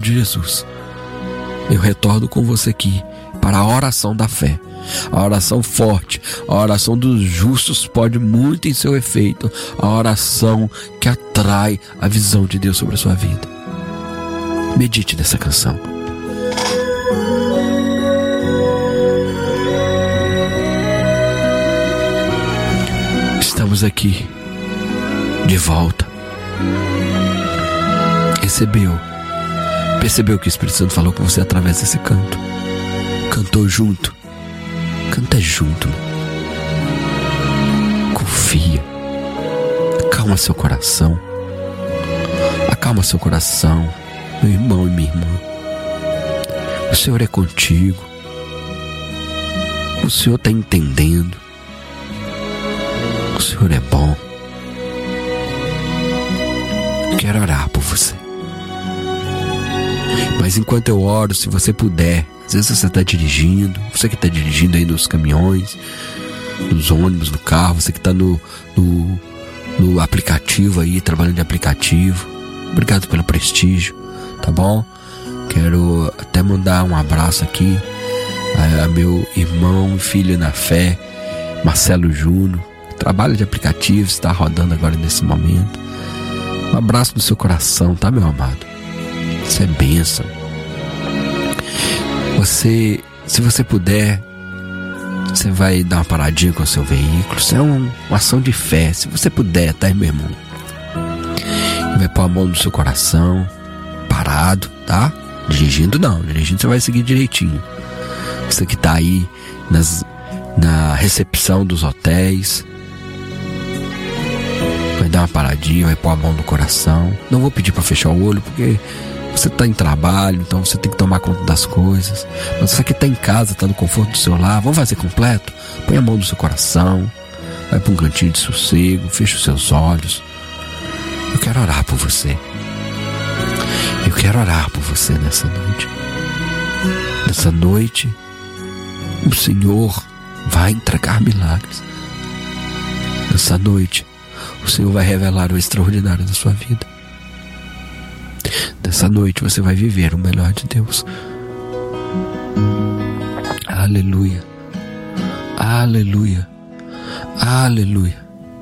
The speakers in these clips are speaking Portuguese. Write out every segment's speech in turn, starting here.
de Jesus. Eu retorno com você aqui para a oração da fé, a oração forte, a oração dos justos pode muito em seu efeito, a oração que atrai a visão de Deus sobre a sua vida. Medite nessa canção. Estamos aqui de volta. Percebeu que o Espírito Santo falou com você através desse canto? Cantou junto? Canta junto. Confia. Acalma seu coração. Acalma seu coração, meu irmão e minha irmã. O Senhor é contigo. O Senhor está entendendo. O Senhor é bom. Quero orar por você. Mas enquanto eu oro, se você puder, às vezes você está dirigindo, você que está dirigindo aí nos caminhões, nos ônibus, no carro, você que está no aplicativo aí, trabalhando de aplicativo, obrigado pelo prestígio, tá bom? Quero até mandar um abraço aqui a meu irmão e filho na fé, Marcelo Júnior, trabalha de aplicativo, está rodando agora nesse momento. Um abraço no seu coração, tá, meu amado? Isso é bênção. Se você puder, você vai dar uma paradinha com o seu veículo. Isso é uma ação de fé. Se você puder, tá, meu irmão? Vai pôr a mão no seu coração, parado, tá? Dirigindo não, dirigindo você vai seguir direitinho. Você que tá aí na recepção dos hotéis, vai dar uma paradinha, vai pôr a mão no coração. Não vou pedir para fechar o olho, porque você está em trabalho, então você tem que tomar conta das coisas. Mas você que está em casa, está no conforto do seu lar, vamos fazer completo? Põe a mão no seu coração, vai para um cantinho de sossego, fecha os seus olhos. Eu quero orar por você. Eu quero orar por você nessa noite. Nessa noite, o Senhor vai entregar milagres. Nessa noite, o Senhor vai revelar o extraordinário da sua vida. Nessa noite você vai viver o melhor de Deus. Aleluia. Aleluia. Aleluia.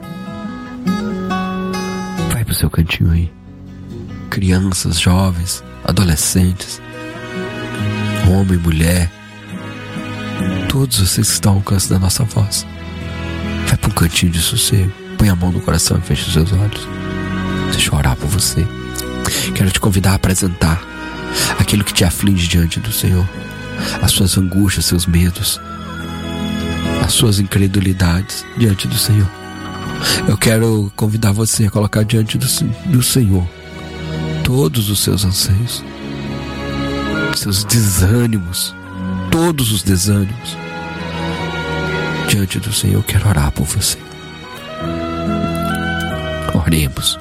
Vai pro seu cantinho aí. Crianças, jovens, adolescentes, homem, mulher, todos vocês que estão ao alcance da nossa voz, vai para um cantinho de sossego, põe a mão no coração e fecha os seus olhos. Deixa eu orar por você. Quero te convidar a apresentar aquilo que te aflige diante do Senhor, as suas angústias, seus medos, as suas incredulidades diante do Senhor. Eu quero convidar você a colocar diante do Senhor todos os seus anseios, seus desânimos, todos os desânimos diante do Senhor. Eu quero orar por você. Oremos.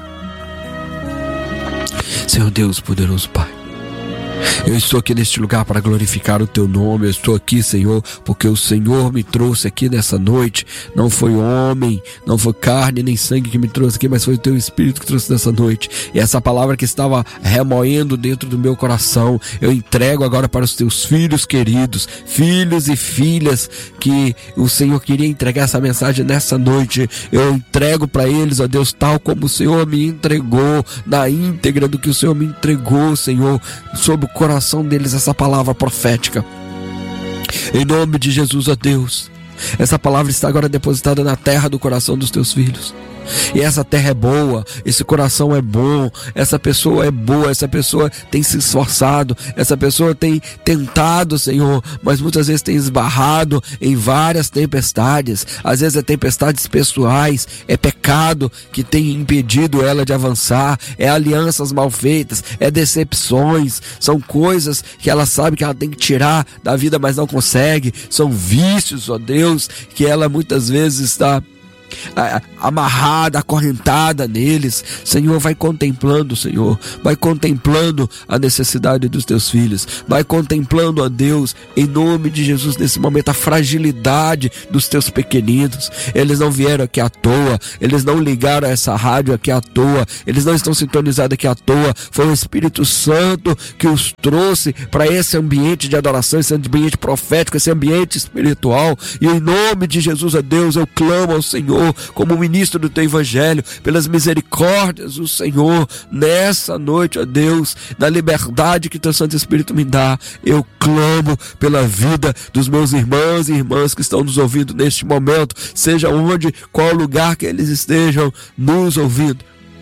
Senhor Deus, poderoso Pai, eu estou aqui neste lugar para glorificar o Teu nome. Eu estou aqui, Senhor, porque o Senhor me trouxe aqui nessa noite. Não foi homem, não foi carne nem sangue que me trouxe aqui, mas foi o Teu Espírito que trouxe nessa noite. E essa palavra que estava remoendo dentro do meu coração, eu entrego agora para os Teus filhos queridos, filhos e filhas que o Senhor queria entregar essa mensagem nessa noite. Eu entrego para eles, ó Deus, tal como o Senhor me entregou, na íntegra do que o Senhor me entregou, Senhor, sobre o coração deles, essa palavra profética. Em nome de Jesus, ó Deus, essa palavra está agora depositada na terra do coração dos Teus filhos. E essa terra é boa, esse coração é bom, essa pessoa é boa, essa pessoa tem se esforçado, essa pessoa tem tentado, Senhor, mas muitas vezes tem esbarrado em várias tempestades. Às vezes é tempestades pessoais, é pecado que tem impedido ela de avançar, é alianças mal feitas, é decepções, são coisas que ela sabe que ela tem que tirar da vida, mas não consegue, são vícios, ó Deus, que ela muitas vezes está amarrada, acorrentada neles. Senhor, vai contemplando, Senhor, vai contemplando a necessidade dos teus filhos, vai contemplando, ó Deus, em nome de Jesus, nesse momento, a fragilidade dos teus pequeninos. Eles não vieram aqui à toa, eles não ligaram essa rádio aqui à toa, eles não estão sintonizados aqui à toa. Foi o Espírito Santo que os trouxe para esse ambiente de adoração, esse ambiente profético, esse ambiente espiritual. E em nome de Jesus, ó Deus, eu clamo ao Senhor, como ministro do teu evangelho, pelas misericórdias do Senhor, nessa noite, ó Deus, na liberdade que teu Santo Espírito me dá. Eu clamo pela vida dos meus irmãos e irmãs que estão nos ouvindo neste momento, seja onde, qual lugar que eles estejam nos ouvindo.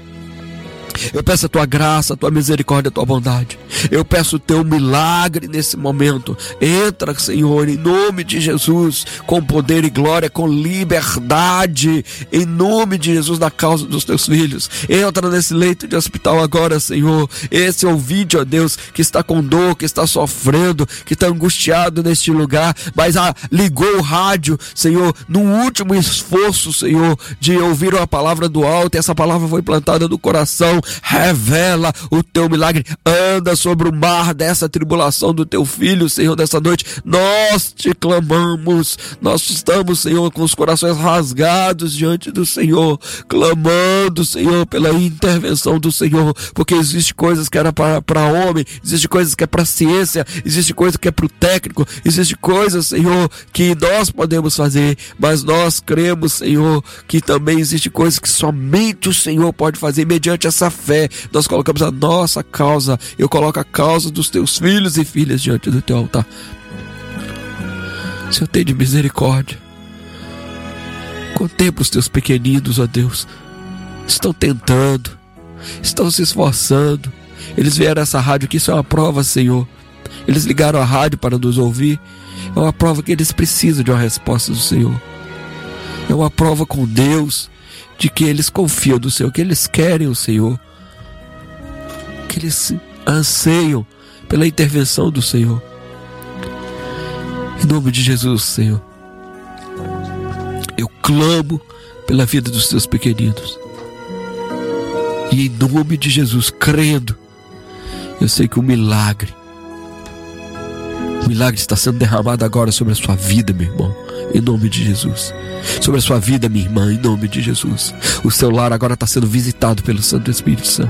Eu peço a tua graça, a tua misericórdia, a tua bondade. Eu peço o teu milagre nesse momento. Entra, Senhor, em nome de Jesus, com poder e glória, com liberdade, em nome de Jesus, na causa dos teus filhos. Entra nesse leito de hospital agora, Senhor. Esse ouvinte, ó Deus, que está com dor, que está sofrendo, que está angustiado neste lugar, mas ligou o rádio, Senhor, no último esforço, Senhor, de ouvir a palavra do alto, e essa palavra foi plantada no coração. Revela o teu milagre, anda sobre o mar dessa tribulação do teu filho, Senhor, nessa noite. Nós te clamamos, nós estamos, Senhor, com os corações rasgados diante do Senhor, clamando, Senhor, pela intervenção do Senhor, porque existe coisas que era para homem, existe coisas que é para ciência, existe coisa que é para o técnico, existe coisas, Senhor, que nós podemos fazer, mas nós cremos, Senhor, que também existe coisas que somente o Senhor pode fazer. Mediante essa fé, nós colocamos a nossa causa, eu coloco a causa dos teus filhos e filhas diante do teu altar. Senhor, tem de misericórdia, contempla os teus pequeninos, ó Deus, estão tentando, estão se esforçando, eles vieram a essa rádio aqui, isso é uma prova, Senhor, eles ligaram a rádio para nos ouvir, é uma prova que eles precisam de uma resposta do Senhor, é uma prova com Deus, de que eles confiam no Senhor, que eles querem o Senhor, que eles anseiam pela intervenção do Senhor. Em nome de Jesus, Senhor, eu clamo pela vida dos teus pequeninos, e em nome de Jesus, crendo, eu sei que o milagre está sendo derramado agora sobre a sua vida, meu irmão, em nome de Jesus. Sobre a sua vida, minha irmã, em nome de Jesus. O seu lar agora está sendo visitado pelo Santo Espírito Santo.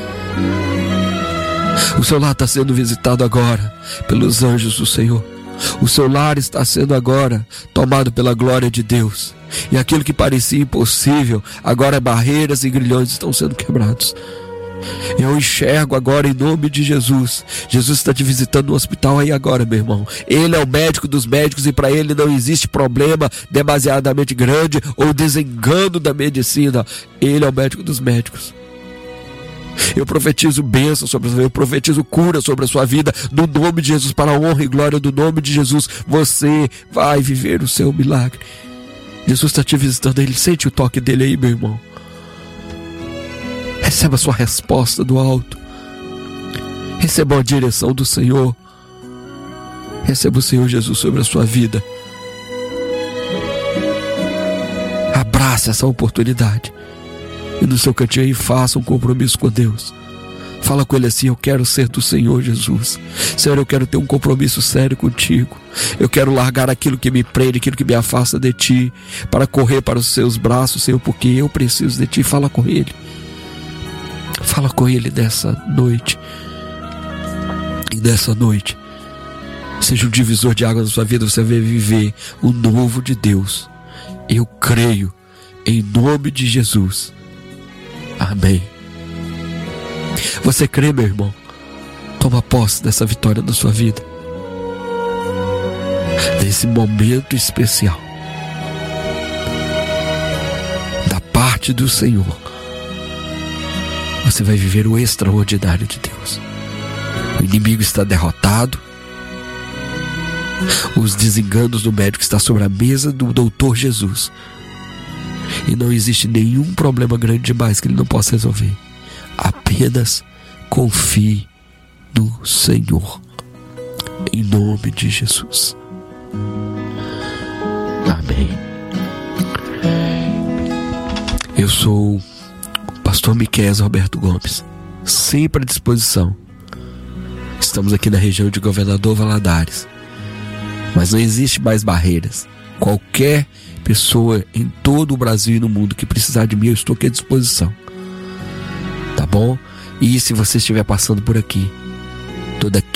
O seu lar está sendo visitado agora pelos anjos do Senhor. O seu lar está sendo agora tomado pela glória de Deus. E aquilo que parecia impossível, agora barreiras e grilhões estão sendo quebrados. Eu enxergo agora em nome de Jesus. Jesus está te visitando no hospital aí agora, meu irmão. Ele é o médico dos médicos e para ele não existe problema demasiadamente grande ou desengano da medicina. Ele é o médico dos médicos. Eu profetizo bênção sobre a sua vida, eu profetizo cura sobre a sua vida, no nome de Jesus, para a honra e glória do nome de Jesus. Você vai viver o seu milagre. Jesus está te visitando, ele sente o toque dele aí, meu irmão. Receba a sua resposta do alto. Receba a direção do Senhor. Receba o Senhor Jesus sobre a sua vida. Abrace essa oportunidade. E no seu cantinho aí faça um compromisso com Deus. Fala com ele assim: eu quero ser do Senhor Jesus. Senhor, eu quero ter um compromisso sério contigo. Eu quero largar aquilo que me prende, aquilo que me afasta de ti, para correr para os seus braços, Senhor, porque eu preciso de ti. Fala com ele. Fala com ele nessa noite. E nessa noite seja um divisor de água na sua vida. Você vai viver o novo de Deus. Eu creio em nome de Jesus. Amém. Você crê, meu irmão? Toma posse dessa vitória na sua vida, nesse momento especial da parte do Senhor. Você vai viver o extraordinário de Deus. O inimigo está derrotado. Os desenganos do médico estão sobre a mesa do doutor Jesus. E não existe nenhum problema grande demais que ele não possa resolver. Apenas confie no Senhor. Em nome de Jesus. Amém. Eu sou o pastor Miqueias Roberto Gomes, sempre à disposição. Estamos aqui na região de Governador Valadares, mas não existe mais barreiras. Qualquer pessoa em todo o Brasil e no mundo que precisar de mim, eu estou aqui à disposição. Tá bom? E se você estiver passando por aqui, toda